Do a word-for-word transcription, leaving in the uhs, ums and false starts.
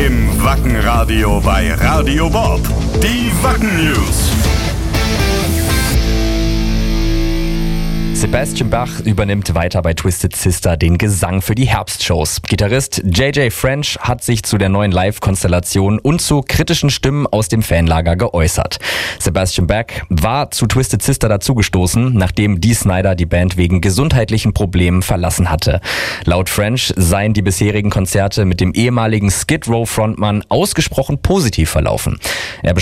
Im Wackenradio bei Radio Bob. Die Wacken News. Sebastian Bach übernimmt weiter bei Twisted Sister den Gesang für die Herbstshows. Gitarrist J J French hat sich zu der neuen Live-Konstellation und zu kritischen Stimmen aus dem Fanlager geäußert. Sebastian Bach war zu Twisted Sister dazugestoßen, nachdem Dee Snider die Band wegen gesundheitlichen Problemen verlassen hatte. Laut French seien die bisherigen Konzerte mit dem ehemaligen Skid Row Frontmann ausgesprochen positiv verlaufen. Er